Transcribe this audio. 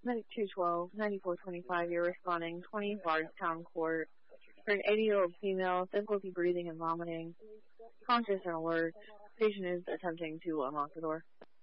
Medic 212, 9425, you're responding 20 Bardstown Court for an 80-year-old female, difficulty breathing and vomiting, conscious and alert. Patient is attempting to unlock the door.